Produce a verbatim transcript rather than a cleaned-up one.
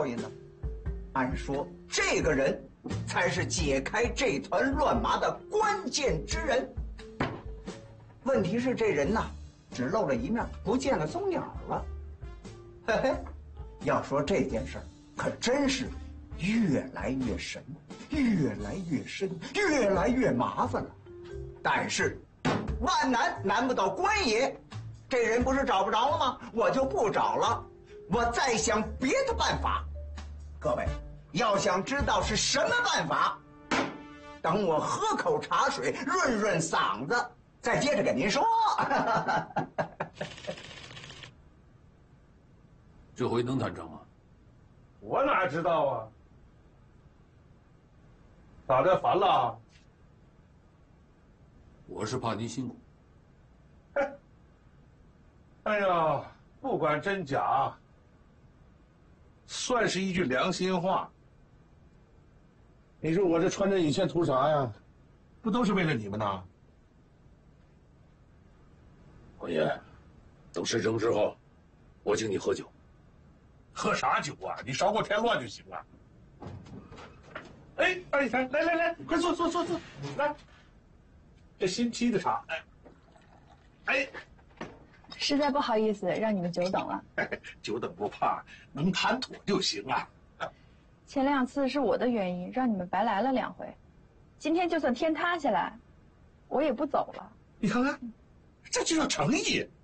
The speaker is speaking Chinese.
效应呢？按说这个人才是解开这团乱麻的关键之人。问题是这人呐，只露了一面，不见了踪影了。嘿嘿，要说这件事儿，可真是越来越神，越来越深，越来越麻烦了。但是万难难不倒关爷，这人不是找不着了吗？我就不找了，我再想别的办法。各位，要想知道是什么办法，等我喝口茶水润润嗓子，再接着跟您说。 这回能谈成吗？ 我哪知道啊？咋的，烦了？ 我是怕您辛苦。 哎呀，不管真假，算是一句良心话。你说我这穿针引线图啥呀？不都是为了你们呐？ 关爷，等事成之后，我请你喝酒。 喝啥酒啊？你少给我添乱就行了。哎，二姨来来来来，快坐坐坐坐，来，这新沏的茶，哎，哎， 实在不好意思让你们久等了。 久等不怕，能谈妥就行啊。 前两次是我的原因，让你们白来了两回，今天就算天塌下来，我也不走了。 你看看，这就叫诚意。